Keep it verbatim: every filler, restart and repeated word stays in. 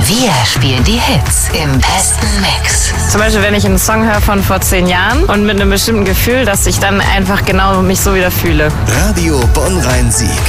Wir spielen die Hits im besten Mix. Zum Beispiel, wenn ich einen Song höre von vor zehn Jahren und mit einem bestimmten Gefühl, dass ich dann einfach genau mich so wieder fühle. Radio Bonn-Rhein-Sieg.